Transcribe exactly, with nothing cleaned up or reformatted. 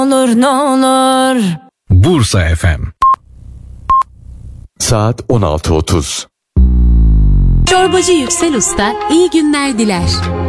Olur ne olur. Bursa F M. Saat on altı otuz. Çorbacı Yüksel Usta iyi günler diler.